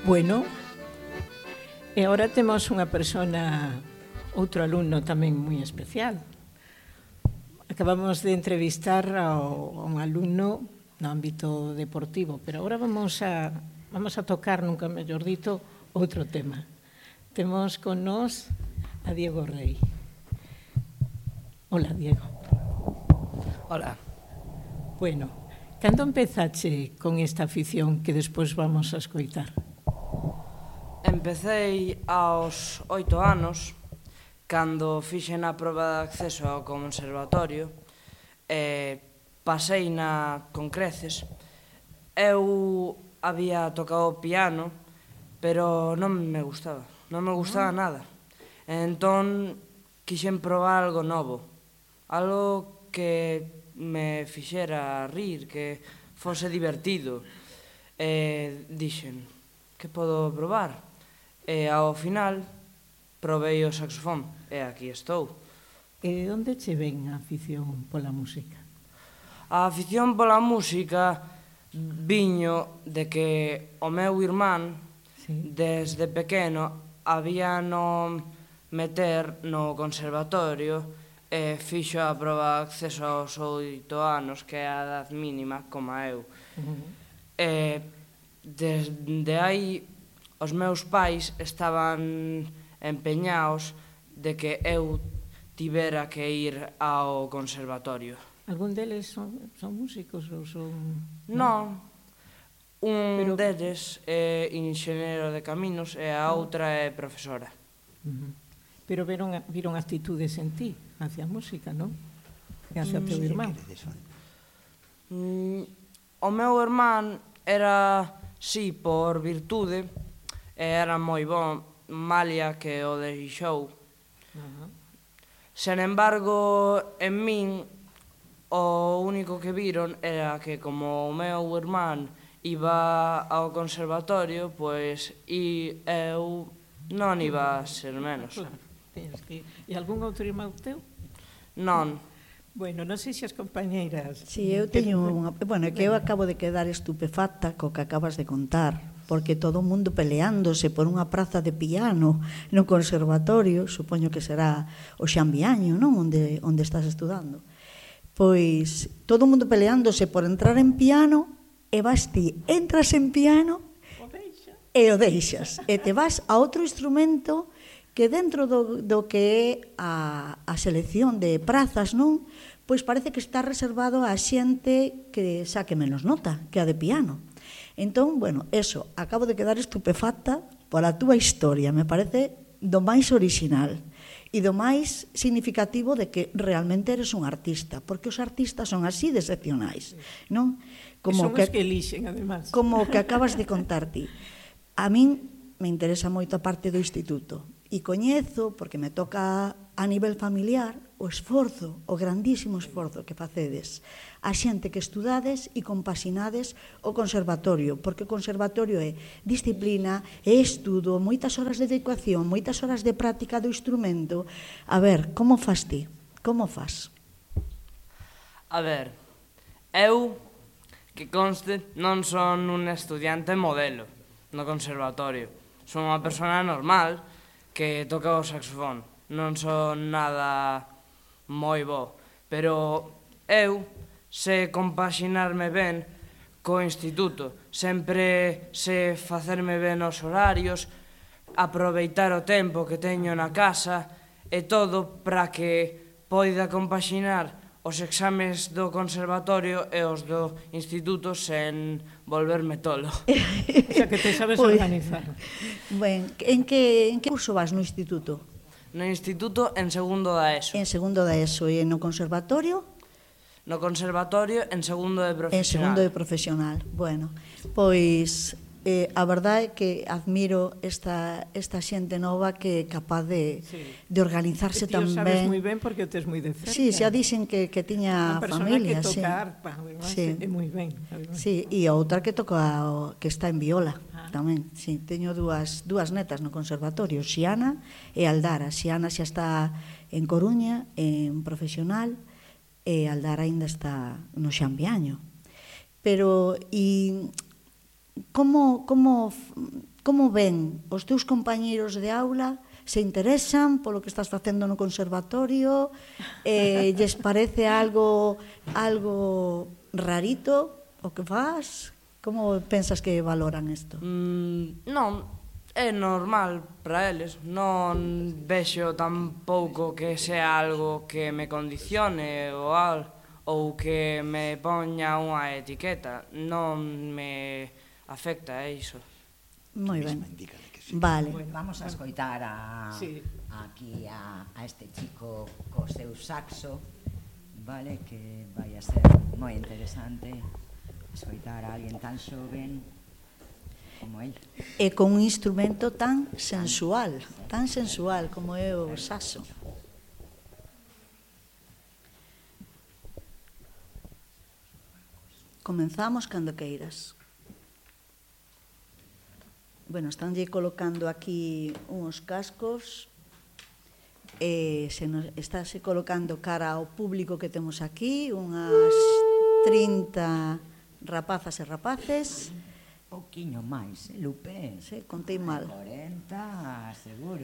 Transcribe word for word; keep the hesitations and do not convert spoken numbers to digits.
Bueno, e agora temos unha persona, outro alumno tamén moi especial. Acabamos de entrevistar a un alumno no ámbito deportivo, pero agora vamos a, vamos a tocar, nunca mellor dito, outro tema. Temos con nós a Diego Rey. Hola, Diego. Hola. Bueno, cando empezache con esta afición que despois vamos a escoitar? Empecei aos oito anos, cando fixen a proba de acceso ao conservatorio, e pasei na con creces. Eu había tocado o piano, pero non me gustaba, non me gustaba nada. Entón, quixen probar algo novo, algo que me fixera rir, que fose divertido. E dixen, que podo probar? E ao final probei o saxofón e aquí estou. E onde che ven a afición pola música? A afición pola música viño de que o meu irmán, Sí. desde pequeno, había no meter no conservatorio e fixo a proba de acceso aos oito anos, que é a edad mínima, como eu. Uh-huh. E desde aí os meus pais estaban empeñados de que eu tivera que ir ao conservatorio. Algún deles son, son músicos ou son... Non, un Pero... deles é inxeñero de caminos e a outra é profesora. Uh-huh. Pero viron, viron actitudes en ti, hacia a música, non? E hacia o teu irmán. Mm, o meu irmán era, sí, por virtude, e era moi bon, malia que o deixou. Uh-huh. Sen embargo, en min, o único que viron era que como o meu irmán iba ao conservatorio, pois e eu non iba a ser menos. Claro, tens que... E algún outro irmán teu? Non. Bueno, non sei se as compañeiras... Si, eu teño unha... Bueno, é que eu acabo de quedar estupefacta co que acabas de contar, porque todo o mundo peleándose por unha praza de piano no conservatorio, supoño que será o Xambiaño, non? Onde, onde estás estudando. Pois, todo o mundo peleándose por entrar en piano, e vas ti, entras en piano e o deixas. E te vas a outro instrumento que dentro do, do que é a, a selección de prazas, non? Pois parece que está reservado a xente que saque menos nota que a de piano. Entón, bueno, eso, acabo de quedar estupefacta pola túa historia, me parece do máis original e do máis significativo de que realmente eres un artista, porque os artistas son así de excepcionais, non? Como que, que elixen, además. Como que acabas de contar ti. A min me interesa moito a parte do instituto e coñezo, porque me toca a nivel familiar, o esforzo, o grandísimo esforzo que facedes a xente que estudades e compaxinades o conservatorio, porque o conservatorio é disciplina, é estudo, moitas horas de dedicación, moitas horas de práctica do instrumento. A ver, como fas ti? Como fas? A ver, eu, que conste, non son un estudiante modelo no conservatorio. Son unha persona normal que toca o saxofón. Non son nada moi bo, pero eu sei compaxinarme ben co instituto. Sempre sei facerme ben os horarios, aproveitar o tempo que teño na casa e todo para que poida compaxinar os exames do conservatorio e os do instituto sen volverme tolo. O sea, que te sabes pues, organizar. Ben, en que, en que curso vas no instituto? No instituto en segundo da ESO. En segundo da ESO e no conservatorio? No conservatorio en segundo de profesional. En segundo de profesional. Bueno, pois eh, a verdade é que admiro esta, esta xente nova que é capaz de, sí. de organizarse tan ben. Ti o sabes moi ben porque o tes moi de cerca. Sí, xa dixen que, que tiña familia. Unha persona que toca sí. arpa, además, sí. é moi ben. Además. Sí, e a outra que toca, que está en viola. Tamén, sí, teño dúas, dúas netas no conservatorio, Xiana e Aldara. Xiana xa está en Coruña, en profesional, e Aldara ainda está no Xambiaño. Pero, e como, como, como ven os teus compañeiros de aula? Se interesan polo que estás facendo no conservatorio? Eh, lles parece algo, algo rarito o que faz? Como pensas que valoran isto? Mm, non, é normal para eles. Non vexo tampouco que sea algo que me condicione ou algo, ou que me poña unha etiqueta. Non me afecta a iso. Moi ben. Vale. Pois vamos a escoitar a, Sí. aquí a, a este chico co seu saxo, vale, que vai a ser moi interesante escoitar a alguén tan xoven como el. E con un instrumento tan sensual, tan sensual como é o saxo. Comenzamos cando queiras. Bueno, estánlle colocando aquí uns cascos e se nos estáse colocando cara ao público que temos aquí, unhas trinta rapazas e rapaces. Pouquiño máis, eh, Lupe? Sí, contei mal. corenta, seguro.